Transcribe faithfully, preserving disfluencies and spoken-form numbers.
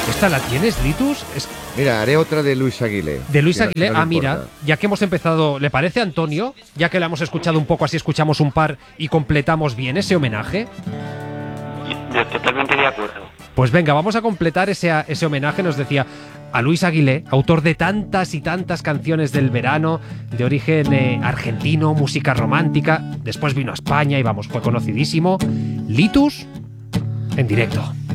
¿Esta la tienes, Litus? Es Mira, haré otra de Luis Aguilé. de Luis que no- Aguilé. no le Ah, mira, importa. ya que hemos empezado, ¿le parece, Antonio? Ya que la hemos escuchado un poco, así escuchamos un par y completamos bien ese homenaje. Yo totalmente de acuerdo. Pues venga, vamos a completar ese, ese homenaje, nos decía, a Luis Aguilé, autor de tantas y tantas canciones del verano, de origen eh, argentino, música romántica. Después vino a España y vamos, fue conocidísimo. Litus, en directo.